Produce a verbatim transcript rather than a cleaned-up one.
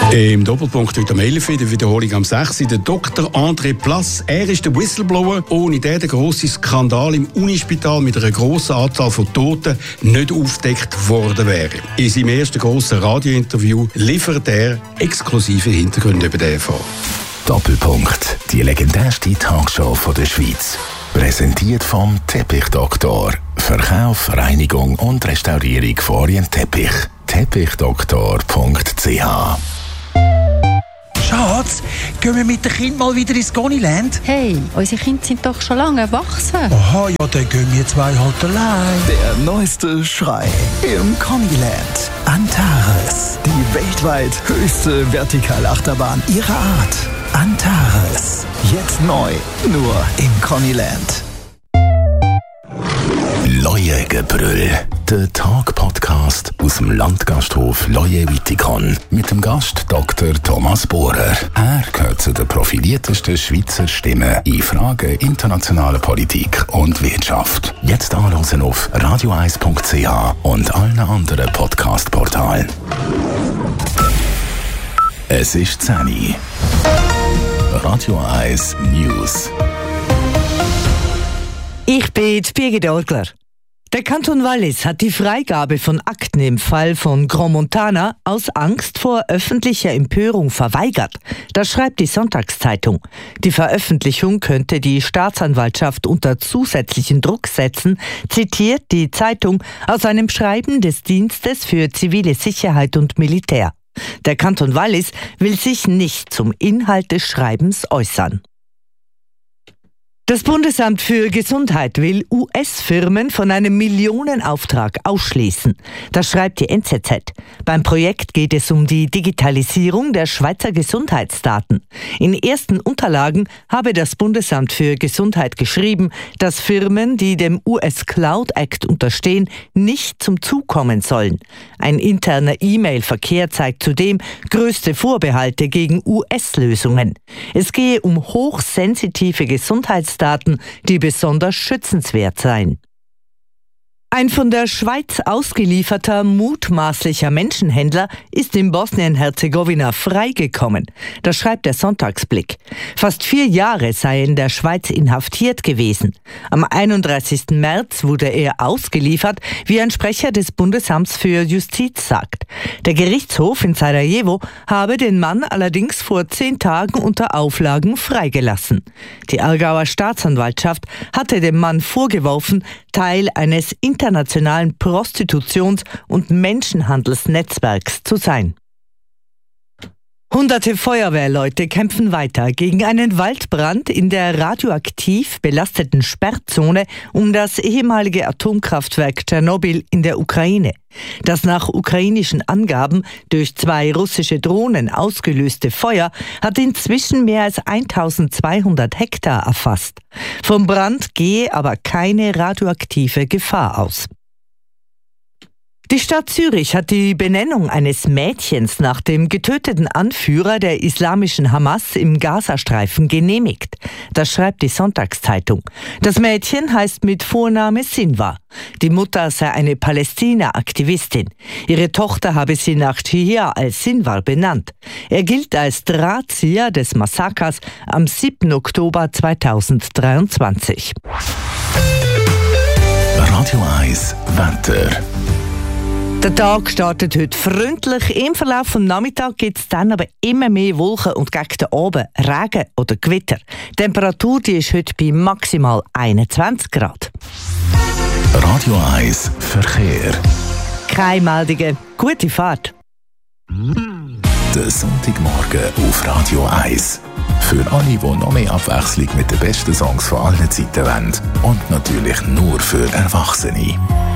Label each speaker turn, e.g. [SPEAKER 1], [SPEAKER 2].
[SPEAKER 1] Im Doppelpunkt heute am elf, der Wiederholung am sechs, der Doktor André Plass. Er ist der Whistleblower, ohne den der grosse Skandal im Unispital mit einer grossen Anzahl von Toten nicht aufgedeckt worden wäre. In seinem ersten grossen Radiointerview liefert er exklusive Hintergründe über den Fall.
[SPEAKER 2] Doppelpunkt, die legendärste Talkshow von der Schweiz. Präsentiert vom Teppichdoktor. Verkauf, Reinigung und Restaurierung von Orientteppich. Teppichdoktor punkt c h.
[SPEAKER 3] Schatz, gehen wir mit den Kindern mal wieder ins Goniland?
[SPEAKER 4] Hey, unsere Kinder sind doch schon lange erwachsen.
[SPEAKER 3] Aha, ja, dann gehen wir zwei halt allein.
[SPEAKER 2] Der neueste Schrei im Goniland. Antares, die weltweit höchste Vertikalachterbahn ihrer Art. Antares, jetzt neu, nur im Goniland. Leuengebrüll, der Talk-Podcast aus dem Landgasthof Leue-Vitikon mit dem Gast Doktor Thomas Bohrer. Er gehört zu den profiliertesten Schweizer Stimmen in Fragen internationaler Politik und Wirtschaft. Jetzt anhören auf radio eins punkt c h und allen anderen Podcast-Portalen. Es ist zehn Uhr. Radio eins News.
[SPEAKER 5] Ich bin Birgit Orgler. Der Kanton Wallis hat die Freigabe von Akten im Fall von Grand Montana aus Angst vor öffentlicher Empörung verweigert. Das schreibt die Sonntagszeitung. Die Veröffentlichung könnte die Staatsanwaltschaft unter zusätzlichen Druck setzen, zitiert die Zeitung aus einem Schreiben des Dienstes für zivile Sicherheit und Militär. Der Kanton Wallis will sich nicht zum Inhalt des Schreibens äußern. Das Bundesamt für Gesundheit will U S-Firmen von einem Millionenauftrag ausschließen. Das schreibt die N Z Z. Beim Projekt geht es um die Digitalisierung der Schweizer Gesundheitsdaten. In ersten Unterlagen habe das Bundesamt für Gesundheit geschrieben, dass Firmen, die dem U S Cloud Act unterstehen, nicht zum Zug kommen sollen. Ein interner E-Mail-Verkehr zeigt zudem größte Vorbehalte gegen U S-Lösungen. Es gehe um hochsensitive Gesundheitsdaten, die besonders schützenswert seien. Ein von der Schweiz ausgelieferter mutmaßlicher Menschenhändler ist in Bosnien-Herzegowina freigekommen. Das schreibt der Sonntagsblick. Fast vier Jahre sei er in der Schweiz inhaftiert gewesen. Am einunddreißigsten März wurde er ausgeliefert, wie ein Sprecher des Bundesamts für Justiz sagt. Der Gerichtshof in Sarajevo habe den Mann allerdings vor zehn Tagen unter Auflagen freigelassen. Die Aargauer Staatsanwaltschaft hatte dem Mann vorgeworfen, Teil eines internationalen Prostitutions- und Menschenhandelsnetzwerks zu sein. Hunderte Feuerwehrleute kämpfen weiter gegen einen Waldbrand in der radioaktiv belasteten Sperrzone um das ehemalige Atomkraftwerk Tschernobyl in der Ukraine. Das nach ukrainischen Angaben durch zwei russische Drohnen ausgelöste Feuer hat inzwischen mehr als eintausendzweihundert Hektar erfasst. Vom Brand gehe aber keine radioaktive Gefahr aus. Die Stadt Zürich hat die Benennung eines Mädchens nach dem getöteten Anführer der islamischen Hamas im Gazastreifen genehmigt. Das schreibt die Sonntagszeitung. Das Mädchen heißt mit Vorname Sinwar. Die Mutter sei eine Palästina-Aktivistin. Ihre Tochter habe sie nach Shihya al-Sinwar benannt. Er gilt als Drahtzieher des Massakers am siebten Oktober zweitausenddreiundzwanzig.
[SPEAKER 2] Radio eins Wetter.
[SPEAKER 5] Der Tag startet heute freundlich. Im Verlauf des Nachmittags gibt es dann aber immer mehr Wolken und gegen den Abend Regen oder Gewitter. Die Temperatur die ist heute bei maximal einundzwanzig Grad.
[SPEAKER 2] Radio eins Verkehr.
[SPEAKER 5] Keine Meldungen. Gute Fahrt.
[SPEAKER 2] Der Sonntagmorgen auf Radio eins. Für alle, die noch mehr Abwechslung mit den besten Songs von allen Zeiten wollen. Und natürlich nur für Erwachsene.